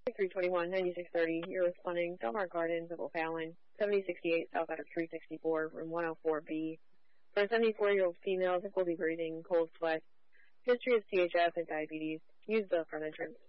321-9630, you're responding Del Mar Gardens of O'Fallon, 7068 South out of 364, room 104B. For a 74-year-old female, difficulty breathing, cold sweat, history of CHF and diabetes, use the front entrance.